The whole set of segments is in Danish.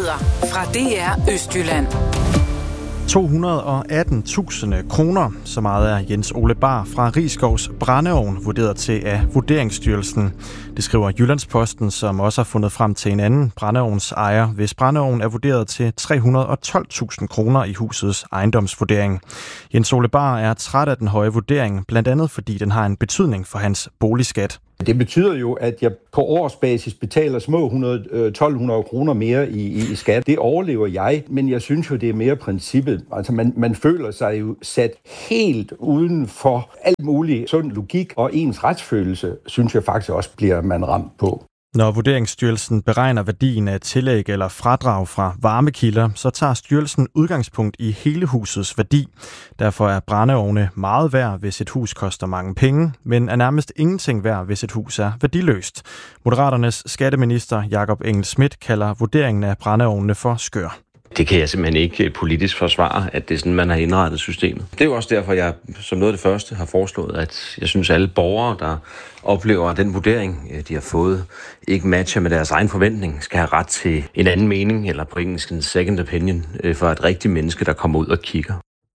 Nyheder fra DR Østjylland. 218.000 kroner, så meget er Jens Ole Bar fra Riskovs brændeovn vurderet til af Vurderingsstyrelsen. Det skriver Jyllandsposten, som også har fundet frem til en anden brændeovnsejer, hvis brændeovnen er vurderet til 312.000 kroner i husets ejendomsvurdering. Jens Ole Bar er træt af den høje vurdering, blandt andet fordi den har en betydning for hans boligskat. Det betyder jo, at jeg på årsbasis betaler små 1.200 kroner mere i skat. Det overlever jeg, men jeg synes jo, det er mere princippet. Altså man føler sig jo sat helt uden for alt muligt sund logik, og ens retsfølelse, synes jeg faktisk også bliver man ramt på. Når Vurderingsstyrelsen beregner værdien af tillæg eller fradrag fra varmekilder, så tager styrelsen udgangspunkt i hele husets værdi. Derfor er brændeovne meget værd, hvis et hus koster mange penge, men er nærmest ingenting værd, hvis et hus er værdiløst. Moderaternes skatteminister Jakob Engel-Schmidt kalder vurderingen af brændeovnene for skør. Det kan jeg simpelthen ikke politisk forsvare, at det er sådan, man har indrettet systemet. Det er jo også derfor, jeg som noget af det første har foreslået, at jeg synes, at alle borgere, der oplever den vurdering, de har fået, ikke matcher med deres egen forventning, skal have ret til en anden mening, eller på engelsk en second opinion, for et rigtigt menneske, der kommer ud og kigger.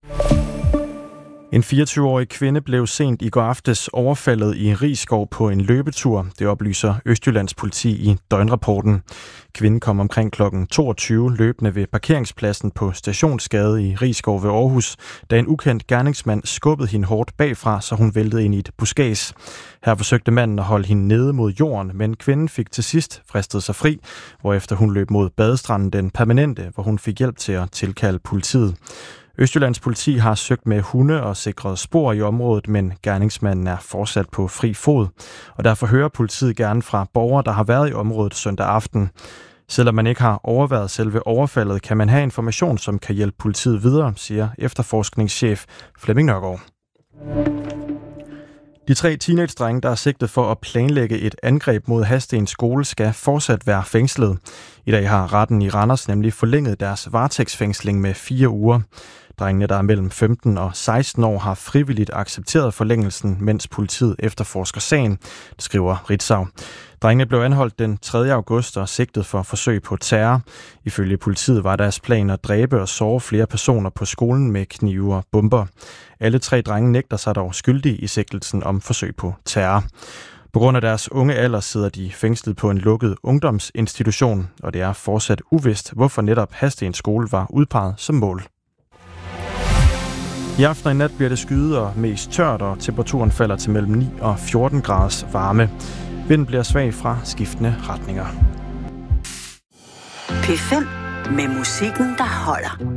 En 24-årig kvinde blev sent i går aftes overfaldet i Risskov på en løbetur. Det oplyser Østjyllands politi i døgnrapporten. Kvinden kom omkring kl. 22 løbende ved parkeringspladsen på Stationsgade i Risskov ved Aarhus, da en ukendt gerningsmand skubbede hende hårdt bagfra, så hun væltede ind i et buskads. Her forsøgte manden at holde hende nede mod jorden, men kvinden fik til sidst fristet sig fri, hvorefter hun løb mod badestranden Den Permanente, hvor hun fik hjælp til at tilkalde politiet. Østjyllands politi har søgt med hunde og sikret spor i området, men gerningsmanden er fortsat på fri fod. Og derfor hører politiet gerne fra borgere, der har været i området søndag aften. Selvom man ikke har overværet selve overfaldet, kan man have information, som kan hjælpe politiet videre, siger efterforskningschef Flemming Nørgaard. De 3 teenage-drenge, der er sigtet for at planlægge et angreb mod Hadsten skole, skal fortsat være fængslet. I dag har retten i Randers nemlig forlænget deres varetægtsfængsling med 4 uger. Drengene, der er mellem 15 og 16 år, har frivilligt accepteret forlængelsen, mens politiet efterforsker sagen, det skriver Ritzau. Drengene blev anholdt den 3. august og sigtet for forsøg på terror. Ifølge politiet var deres plan at dræbe og såre flere personer på skolen med knive og bomber. Alle 3 drenge nægter sig dog skyldige i sigtelsen om forsøg på terror. På grund af deres unge alder sidder de fængslet på en lukket ungdomsinstitution, og det er fortsat uvist, hvorfor netop Hadsten skole var udpeget som mål. I aften og i nat bliver det skyet og mest tørt, og temperaturen falder til mellem 9 og 14 graders varme. Vinden bliver svag fra skiftende retninger. P5 med musikken, der holder.